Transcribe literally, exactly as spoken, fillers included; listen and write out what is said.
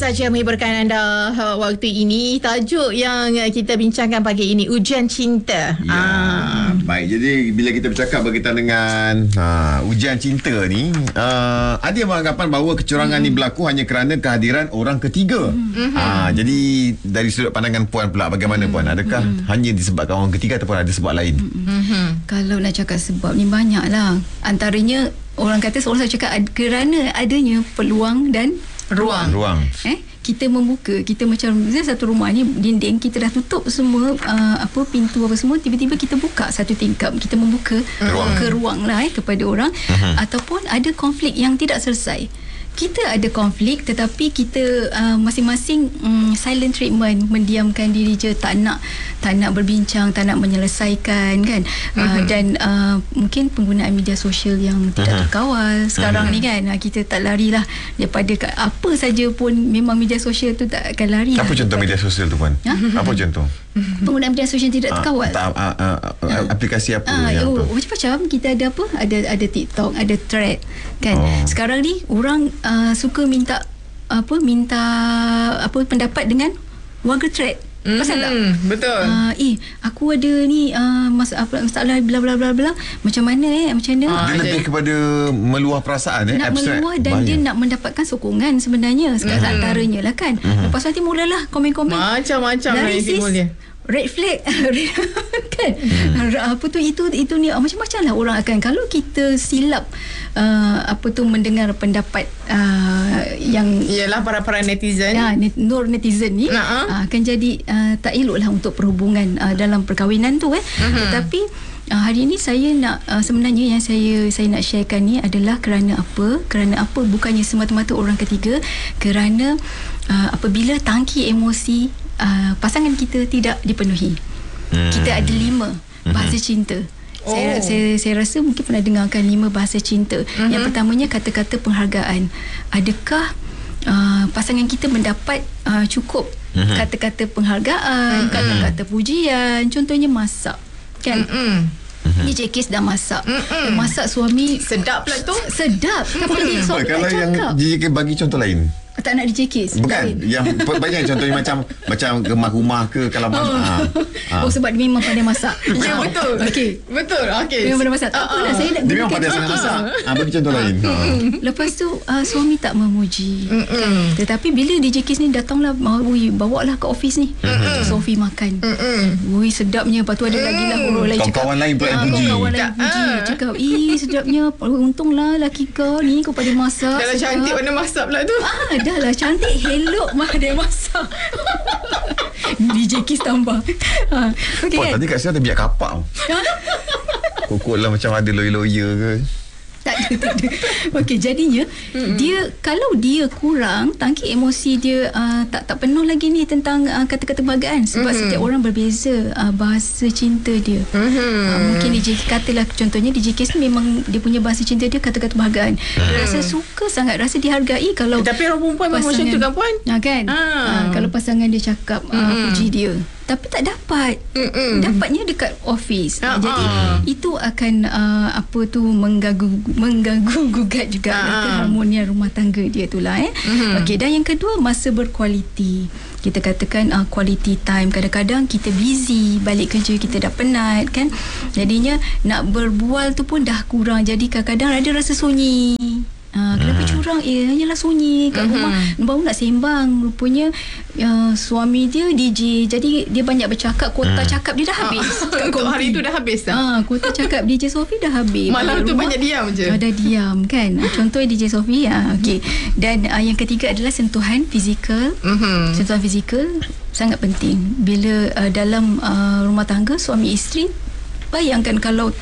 Saja menghiburkan anda uh, waktu ini. Tajuk yang uh, kita bincangkan pagi ini, ujian cinta. Ya, ah. Baik, jadi bila kita bercakap berkaitan dengan uh, ujian cinta ni, uh, ada yang beranggapan bahawa kecurangan hmm. ni berlaku hanya kerana kehadiran orang ketiga. hmm. uh, Jadi dari sudut pandangan Puan pula, bagaimana hmm. Puan? Adakah hmm. hanya disebabkan orang ketiga ataupun ada sebab lain? hmm. Kalau nak cakap sebab ni banyak lah. Antaranya orang kata, seorang saya cakap ad, kerana adanya peluang dan ruang. Ruang. Eh, kita membuka, kita macam satu rumah ni dinding kita dah tutup semua uh, apa pintu apa semua, tiba-tiba kita buka satu tingkap, kita membuka ruang. ke ruang lah eh, kepada orang uh-huh. ataupun ada konflik yang tidak selesai. Kita ada konflik tetapi kita uh, masing-masing um, silent treatment, mendiamkan diri je, tak nak tak nak berbincang, tak nak menyelesaikan kan. uh, uh-huh. Dan uh, mungkin penggunaan media sosial yang tidak uh-huh. terkawal sekarang uh-huh. ni kan, uh, kita tak larilah daripada apa saja pun, memang media sosial tu tak akan lari. Apa lah. Contoh media sosial tu Puan? Ha? Apa contoh? Penggunaan media sosial tidak terkawal. Uh, uh, uh, uh, aplikasi apa uh, yang oh, macam-macam. Kita ada apa? Ada ada TikTok, ada Thread kan. Oh. Sekarang ni orang uh, suka minta apa? Minta apa pendapat dengan warga Thread. Mm-hmm. Pasal tak? Betul. Uh, eh, aku ada ni uh, mas- apa, masalah bla bla bla bla. Macam mana eh? Macam mana? Ah, dia uh, lebih kepada meluah perasaan eh. Nak abstract. meluah dan Banyak. Dia nak mendapatkan sokongan sebenarnya. Sekarang mm-hmm. antaranya lah kan. Mm-hmm. Lepas nanti mulalah komen-komen. Macam-macam lah yang timbul dia. Red flag kan. hmm. Apa tu itu itu ni macam-macam lah orang akan, kalau kita silap uh, apa tu mendengar pendapat uh, yang ialah para-para netizen ya, net, nur netizen ni uh, akan jadi uh, tak elok lah untuk perhubungan uh, dalam perkahwinan tu eh. uh-huh. Tetapi uh, hari ini saya nak uh, sebenarnya yang saya saya nak sharekan ni adalah kerana apa? Kerana apa? Bukannya semata-mata orang ketiga, kerana uh, apabila tangki emosi Uh, pasangan kita tidak dipenuhi. Hmm. Kita ada lima bahasa hmm. cinta. Oh. Saya, saya saya rasa mungkin pernah dengarkan lima bahasa cinta. Hmm. Yang pertamanya kata-kata penghargaan. Adakah uh, pasangan kita mendapat uh, cukup hmm. kata-kata penghargaan, hmm. kata-kata pujian? Contohnya masak, kan? Hmm. Ni D J Kes dah masak. Mm-mm. Masak suami sedap pula tu. Sedap. Tapi suami kalau tak yang cakap. D J Kes bagi contoh lain. Tak nak D J Kes. Bukan. Yang banyak contohnya macam macam gemah rumah ke kalau masak. Oh. Ha. Oh, sebab dia memang pandai masak. Ya, betul. Okey. Betul. Okey. Memang pandai masak. Tak apa lah, saya nak dia memang pandai sangat masak. Ah, bagi contoh lain. Ha. Lepas tu uh, suami tak memuji. Mm-mm. Tetapi bila D J Kes ni datanglah, ui, bawalah ke office ni. Mm-mm. Sofi makan. Mm-mm. Ui, sedapnya. Lepas tu ada lagi lah orang lain cakap. Kawan lain pula yang puji. Kawan lain puji. Cakap, ih sedapnya. Untunglah laki kau ni, kau pandai masak. Dah lah cantik mana masak pula tu. Ah, dah lah cantik. Hello, mah dia masak. D J Kes tambah. Ha, okay, Puan, kan? tadi kat sini ada minyak kapak. Kokok lah macam ada lawyer-lawyer ke. Tak ada, tak ada. Okey, jadinya mm-hmm. dia, kalau dia kurang, tangki emosi dia uh, tak tak penuh lagi ni tentang uh, kata-kata penghargaan, sebab mm-hmm. setiap orang berbeza uh, bahasa cinta dia. Mm-hmm. Uh, mungkin D J katalah contohnya D J Kes ni memang dia punya bahasa cinta dia kata-kata penghargaan. Mm-hmm. Dia rasa suka sangat, rasa dihargai kalau. Tapi orang perempuan memang macam tu kan Puan? Ha, kan? Ah. Uh, kalau pasangan dia cakap uh, mm-hmm. puji dia, tapi tak dapat. Mm-mm. Dapatnya dekat office. Uh-huh. Jadi itu akan uh, apa tu mengganggu mengganggu gugat juga uh-huh. keharmonian rumah tangga dia itulah eh. Uh-huh. Okey, dan yang kedua, masa berkualiti. Kita katakan uh, quality time. Kadang-kadang kita busy, balik kerja kita dah penat kan. Jadinya nak berbual tu pun dah kurang. Jadi kadang-kadang ada rasa sunyi. Uh, kenapa hmm. curang? Eh, hanyalah sunyi kat rumah. Hmm. Baru nak sembang. Rupanya uh, suami dia D J. Jadi dia banyak bercakap. Kota hmm. cakap dia dah habis. Uh, untuk hari tu dah habis dah. Uh, kota cakap D J Sofi dah habis. Malam tu banyak diam je. Uh, dah diam kan. Contohnya D J Sofi. Uh, okay. Dan uh, yang ketiga adalah sentuhan fizikal. Mm-hmm. Sentuhan fizikal sangat penting. Bila uh, dalam uh, rumah tangga suami isteri, bayangkan kalau